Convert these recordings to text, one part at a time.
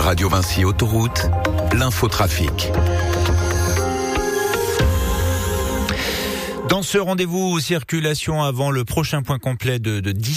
Radio Vinci Autoroute, l'infotrafic. Dans ce rendez-vous circulation avant le prochain point complet de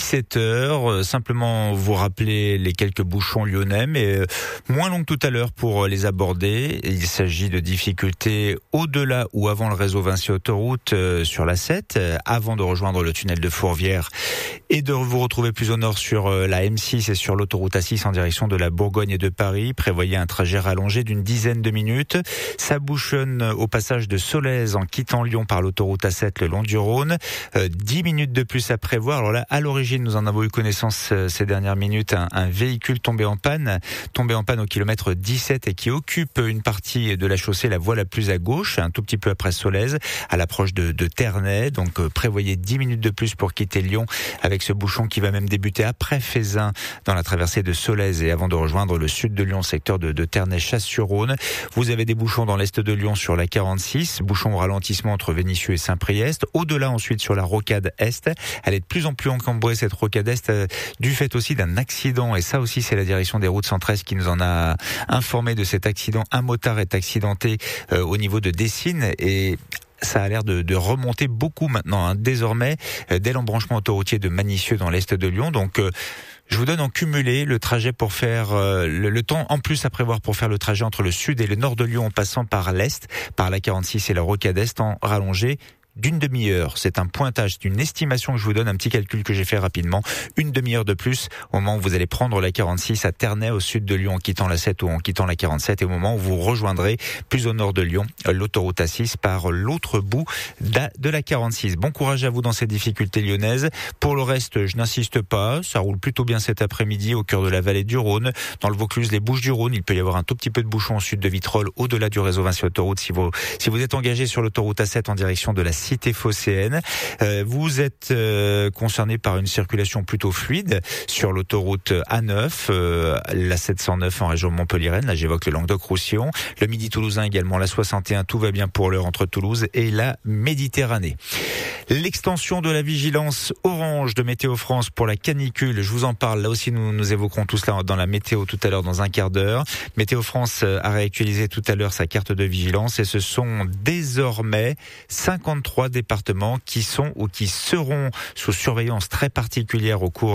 17h, simplement vous rappeler les quelques bouchons lyonnais, mais moins longs que tout à l'heure pour les aborder. Il s'agit de difficultés au-delà ou avant le réseau Vinci Autoroute sur la 7, avant de rejoindre le tunnel de Fourvière et de vous retrouver plus au nord sur la M6 et sur l'autoroute A6 en direction de la Bourgogne et de Paris. Prévoyez un trajet rallongé d'une dizaine de minutes. Ça bouchonne au passage de Solèze en quittant Lyon par l'autoroute A7 le long du Rhône. 10 minutes de plus à prévoir. Alors là, à l'origine, nous en avons eu connaissance ces dernières minutes. Un véhicule tombé en panne au kilomètre 17 et qui occupe une partie de la chaussée, la voie la plus à gauche, un tout petit peu après Solèze, à l'approche de Ternay. Donc prévoyez 10 minutes de plus pour quitter Lyon avec ce bouchon qui va même débuter après Fézin dans la traversée de Solèze et avant de rejoindre le sud de Lyon, secteur de Ternay-Chasse-sur-Rhône. Vous avez des bouchons dans l'est de Lyon sur la 46, bouchon au ralentissement entre Vénissieux et Saint-Priest. Au-delà ensuite sur la rocade Est. Elle est de plus en plus encombrée cette rocade Est du fait aussi d'un accident et ça aussi c'est la direction des routes 113 qui nous en a informé de cet accident. Un motard est accidenté au niveau de Dessines et ça a l'air de remonter beaucoup maintenant, désormais, dès l'embranchement autoroutier de Magnissieux dans l'est de Lyon. Donc, je vous donne en cumulé le trajet pour faire le temps en plus à prévoir pour faire le trajet entre le sud et le nord de Lyon en passant par l'est, par la 46 et la rocade Est en rallongé d'une demi-heure. C'est un pointage, c'est une estimation que je vous donne, un petit calcul que j'ai fait rapidement. Une demi-heure de plus au moment où vous allez prendre la 46 à Ternay au sud de Lyon en quittant la 7 ou en quittant la 47 et au moment où vous rejoindrez plus au nord de Lyon l'autoroute A6 par l'autre bout de la 46. Bon courage à vous dans ces difficultés lyonnaises. Pour le reste, je n'insiste pas, ça roule plutôt bien cet après-midi au cœur de la vallée du Rhône. Dans le Vaucluse, les Bouches-du-Rhône, il peut y avoir un tout petit peu de bouchon au sud de Vitrolles, au-delà du réseau Vinci Autoroute si vous êtes engagé sur l'autoroute A7 en direction de la cité phocéenne. Vous êtes concerné par une circulation plutôt fluide sur l'autoroute A9, la 709 en région montpelliéraine. Là, j'évoque le Languedoc-Roussillon. Le Midi toulousain également, la 61. Tout va bien pour l'heure entre Toulouse et la Méditerranée. L'extension de la vigilance orange de Météo France pour la canicule, je vous en parle. Là aussi, nous évoquerons tout cela dans la météo tout à l'heure, dans un quart d'heure. Météo France a réactualisé tout à l'heure sa carte de vigilance et ce sont désormais 53 départements qui sont ou qui seront sous surveillance très particulière au cours